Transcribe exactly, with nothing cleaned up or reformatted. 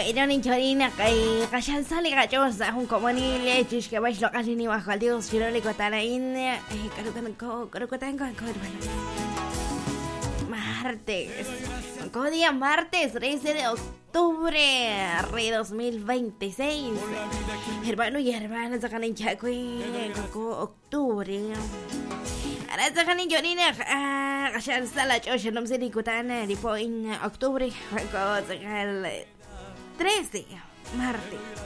irani chorina kay kashan sali gachosa un komoni lechish que vais lo casi ni bajo al dios chirole kotana in eh karukan ko karukan ko ko martes ko día martes trece de octubre de dos mil veintiséis hermano y hermanas sacan en chaco ko octubre ahora sacan en chorina kashan sala chosha no sé ni kotana di po en octubre ko sacan trece martes